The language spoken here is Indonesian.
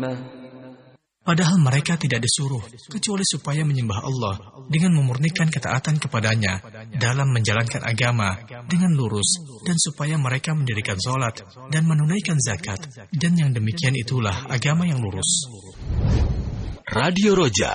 Padahal mereka tidak disuruh kecuali supaya menyembah Allah dengan memurnikan ketaatan kepadanya dalam menjalankan agama dengan lurus dan supaya mereka mendirikan sholat dan menunaikan zakat, dan yang demikian itulah agama yang lurus. Radio Roja